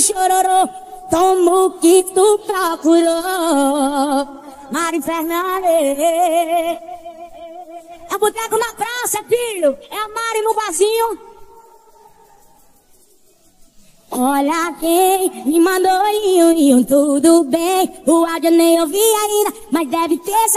chororô, toma o que tu procurou. Mari Fernandes. É o boteco na praça, filho. É a Mari no barzinho. Olha quem me mandou tudo bem. O áudio nem ouvi ainda, mas deve ter